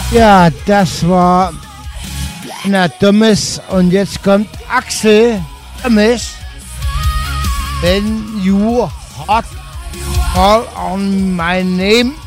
Ja, das war na Dummes und jetzt kommt Axel Dummes. When you hot call on my name.